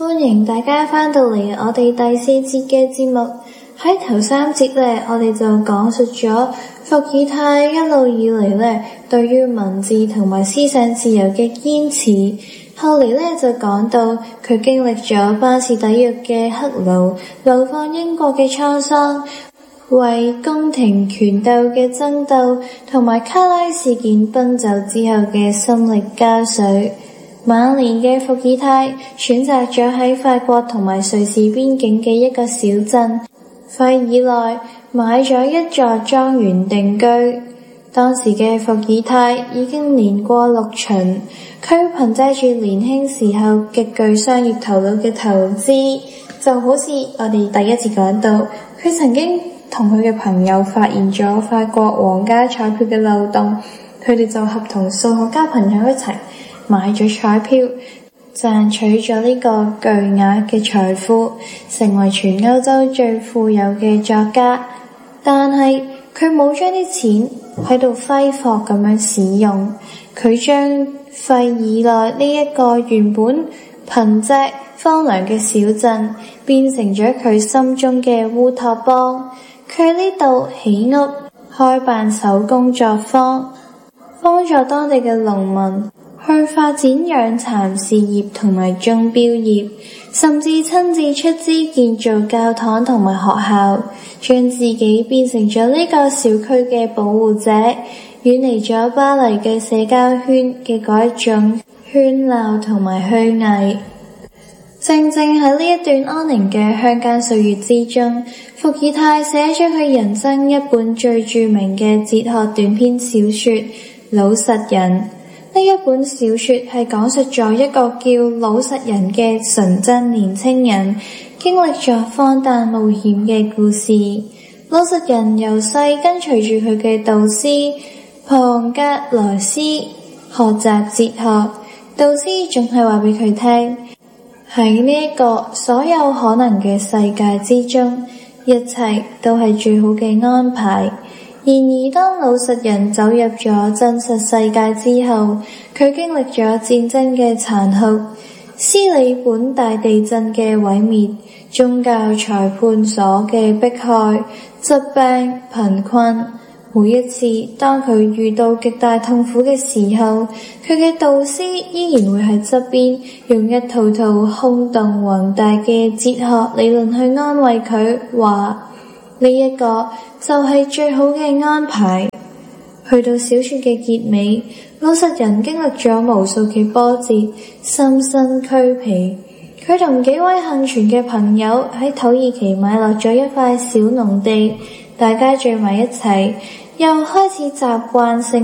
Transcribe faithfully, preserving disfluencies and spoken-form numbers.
歡迎大家返到嚟我哋第四節嘅節目。喺頭三節呢，我哋就講述咗伏爾泰一路以嚟呢對於文字同埋思想自由嘅堅持。後嚟呢就講到佢經歷咗巴士底獄嘅黑奴流放英國嘅滄桑，為宮廷權鬥嘅爭鬥同埋卡拉事件奔走之後嘅心力交瘁。晚年嘅伏爾泰選擇咗喺法國同埋瑞士邊境嘅一個小鎮費爾內買咗一座莊園定居。當時嘅伏爾泰已經年過六旬，佢憑借住年輕時候極具商業頭腦嘅投資，就好似我哋第一次講到，佢曾經同佢嘅朋友發現咗法國皇家彩票嘅漏洞，佢哋就合同數學家朋友一齊買咗彩票，賺取咗呢個巨額嘅財富，成為全歐洲最富有嘅作家。但係佢冇將啲錢喺度揮霍咁樣使用，佢將費爾內呢一個原本貧瘠荒涼嘅小鎮變成咗佢心中嘅烏托邦。佢喺呢度起屋，開辦手工作坊，幫助當地嘅農民去發展養蠶事業同埋鐘錶業，甚至親自出資建造教堂同埋學校，將自己變成咗呢個小區嘅保護者，遠離咗巴黎嘅社交圈嘅嗰一種喧鬧同埋虛偽。正正喺呢一段安寧嘅鄉間歲月之中，伏爾泰寫咗佢人生一本最著名嘅哲學短篇小說《老實人》。呢一本小說係講述咗一個叫老實人嘅純真年輕人經歷咗荒誕冒險嘅故事。老實人由細跟隨住佢嘅導師龐格萊斯學習哲學，導師總係話俾佢聽，喺呢一個所有可能嘅世界之中，一切都係最好嘅安排。然而當老實人走入咗真實世界之後，佢經歷咗戰爭嘅殘酷、斯里本大地震嘅毀滅、宗教裁判所嘅迫害、疾病、貧困。每一次當佢遇到極大痛苦嘅時候，佢嘅導師依然會喺側邊用一套套空洞宏大嘅哲學理論去安慰佢，話呢一個就係最好嘅安排。去到小說嘅結尾，老實人經歷咗無數嘅波折，心身俱疲。佢同幾位幸存嘅朋友喺土耳其買落咗一塊小農地，大家聚埋一齊，又開始習慣性